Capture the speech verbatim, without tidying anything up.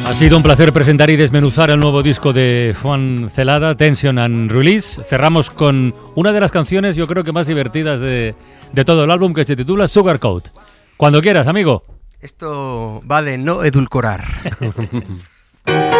Ha sido un placer presentar y desmenuzar el nuevo disco de Juan Celada, Tension and Release. Cerramos con una de las canciones, yo creo que más divertidas de, de todo el álbum, que se titula Sugarcoat. Cuando quieras, amigo. Esto va de no edulcorar.